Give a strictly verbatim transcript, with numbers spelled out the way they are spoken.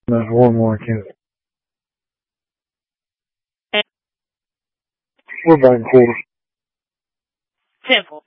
No, one more, Ken. We're back in quarters. Temple.